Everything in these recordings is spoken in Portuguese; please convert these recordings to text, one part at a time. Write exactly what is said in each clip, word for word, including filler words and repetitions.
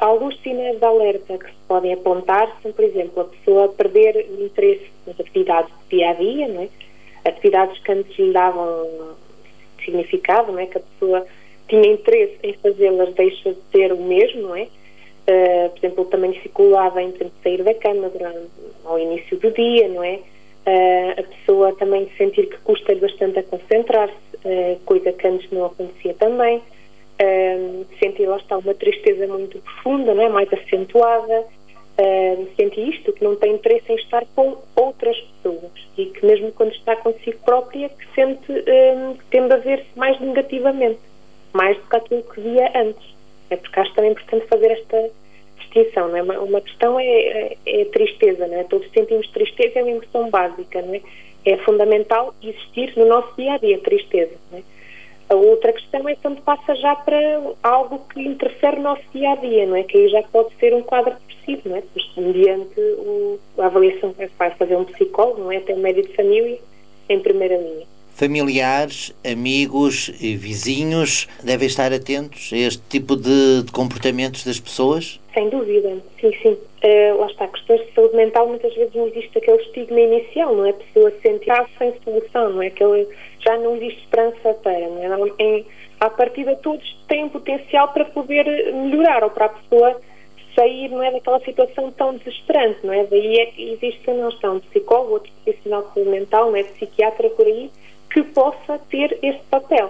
alguns sinais de alerta que se podem apontar são, por exemplo, a pessoa perder o interesse nas atividades do dia-a-dia, não é? Atividades que antes lhe davam significado, não é? Que a pessoa tinha interesse em fazê-las, deixa de ter o mesmo, não é? Uh, por exemplo, também dificuldade em, por exemplo, sair da cama durante, ao início do dia, não é? Uh, a pessoa também sentir que custa-lhe bastante a concentrar-se, uh, coisa que antes não acontecia também. Uh, sentir, lá está, uma tristeza muito profunda, não é? Mais acentuada. Uh, sentir isto, que não tem interesse em estar com outras pessoas e que mesmo quando está consigo própria, que sente, uh, que tende a ver-se mais negativamente, mais do que aquilo que via antes. É porque acho também importante fazer esta distinção, não é? Uma, uma questão é, é, é a tristeza, não é? Todos sentimos tristeza, é uma emoção básica, não é? É fundamental existir no nosso dia-a-dia, tristeza, não é? A outra questão é quando passa já para algo que interfere no nosso dia-a-dia, não é? Que aí já pode ser um quadro depressivo, não é? Pois, mediante o, a avaliação que vai fazer um psicólogo, não é? Até um médico de família, em primeira linha. Familiares, amigos e vizinhos devem estar atentos a este tipo de, de comportamentos das pessoas? Sem dúvida, sim, sim. Uh, lá está, questões de saúde mental, muitas vezes não existe aquele estigma inicial, não é? A pessoa se sente ah, sem solução, não é? Aquele, já não existe esperança para, não é? Não, em, à partida todos têm potencial para poder melhorar ou para a pessoa sair, não é, daquela situação tão desesperante, não é? Daí é que existe a noção de psicólogo, outro profissional de saúde mental, não é? Psiquiatra por aí, que possa ter este papel.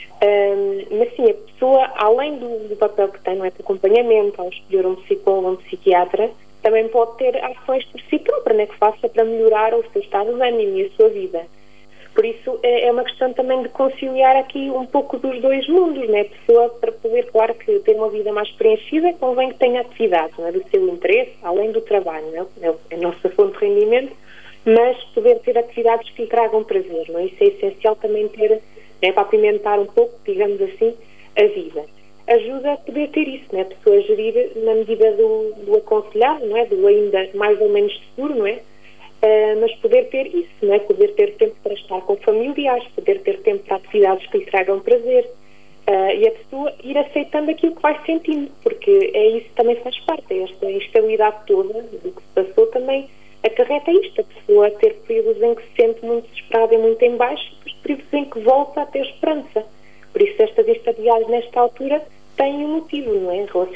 Um, mas sim, a pessoa, além do, do papel que tem, não é, de acompanhamento, ao escolher um psicólogo ou um psiquiatra, também pode ter ações por si própria, né, que faça para melhorar o seu estado de ânimo e a sua vida. Por isso é, é uma questão também de conciliar aqui um pouco dos dois mundos, né? A pessoa, para poder, claro, que ter uma vida mais preenchida, convém que tenha atividades, não é, do seu interesse, além do trabalho, não é? É a nossa fonte de rendimento, mas poder ter atividades que lhe tragam prazer, não é? Isso é essencial também ter, né, para apimentar um pouco, digamos assim, a vida. Ajuda a poder ter isso, não é? A pessoa gerir na medida do, do aconselhado, não é? Do ainda mais ou menos seguro, não é? Uh, mas poder ter isso, não é? Poder ter tempo para estar com familiares, poder ter tempo para atividades que lhe tragam prazer. Uh, e a pessoa ir aceitando aquilo que vai sentindo, porque é isso que também faz parte, é esta instabilidade toda do que se passou também acarreta isto, a pessoa ter períodos em que se sente muito desesperada e muito em baixo e depois períodos em que volta a ter esperança. Por isso estas instabilidades nesta altura têm um motivo, não é?